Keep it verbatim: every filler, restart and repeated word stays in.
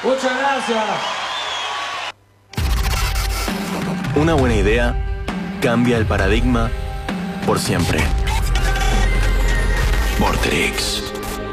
Muchas gracias. Una buena idea cambia el paradigma por siempre. Vorterix.